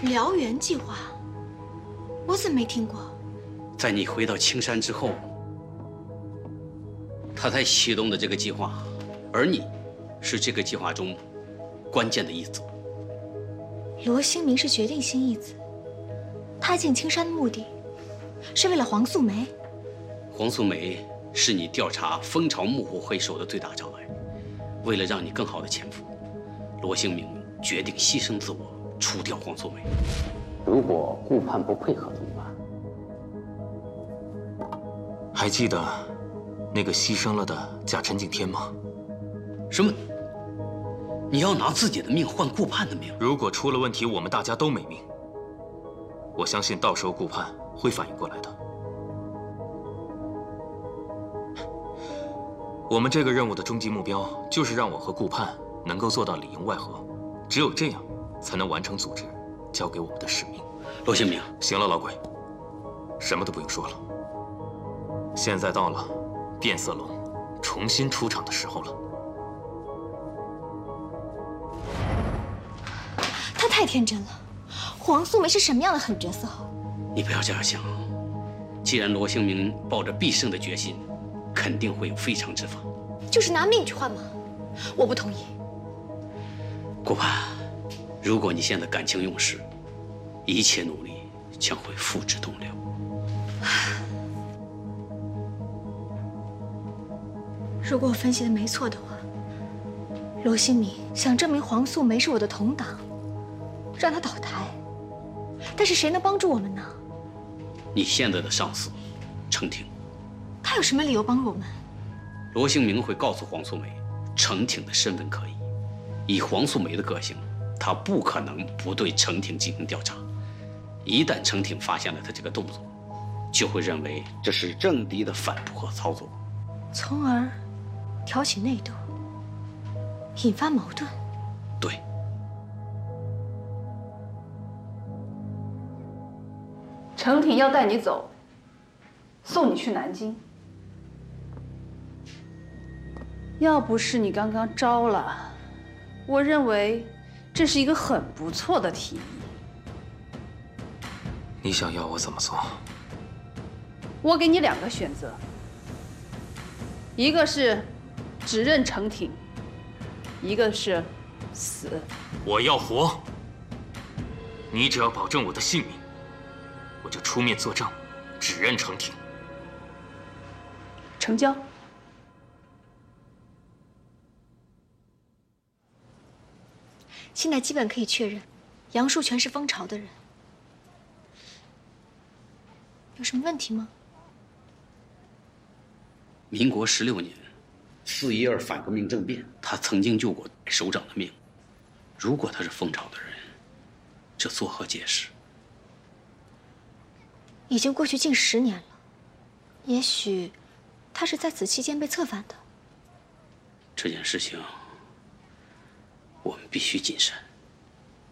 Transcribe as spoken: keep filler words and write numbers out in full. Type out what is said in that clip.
燎原计划，我怎么没听过？ 在你回到青山之后，他才启动的这个计划，而你，是这个计划中关键的一子。 罗兴明是决定性一子，他进青山的目的，是为了黄素梅。 黄素梅是你调查蜂巢幕后黑手的最大障碍。为了让你更好的潜伏，罗兴明决定牺牲自我，除掉黄素梅。如果顾盼不配合怎么办？ 还记得那个牺牲了的贾陈景天吗？ 什么？你要拿自己的命换顾盼的命？ 如果出了问题，我们大家都没命。我相信到时候顾盼会反应过来的。我们这个任务的终极目标就是让我和顾盼能够做到里应外合，只有这样，才能完成组织交给我们的使命。 罗兴明， 行了，老鬼，什么都不用说了。现在到了变色龙重新出场的时候了。 他太天真了，黄素梅是什么样的狠角色？ 你不要这样想。既然罗兴明抱着必胜的决心，肯定会有非常之法。 就是拿命去换吗？我不同意。 顾盼，如果你现在感情用事，一切努力将会付之东流。 如果我分析的没错的话，罗兴明想证明黄素梅是我的同党，让她倒台。但是谁能帮助我们呢？ 你现在的上司，程挺。 他有什么理由帮助我们？ 罗兴明会告诉黄素梅，程挺的身份可疑。以黄素梅的个性，她不可能不对程挺进行调查。一旦程挺发现了他这个动作，就会认为这是政敌的反扑和操作， 从而挑起内斗，引发矛盾。 对。 程挺要带你走，送你去南京。要不是你刚刚招了，我认为这是一个很不错的提议。 你想要我怎么做？ 我给你两个选择，一个是指认程挺，一个是死。 我要活。你只要保证我的性命，我就出面作证，指认程挺。 成交。 现在基本可以确认，杨树全是蜂巢的人。有什么问题吗？ 民国十六年，四一二反革命政变，他曾经救过首长的命。如果他是蜂巢的人，这作何解释？ 已经过去近十年了，也许他是在此期间被策反的。 这件事情，我们必须谨慎。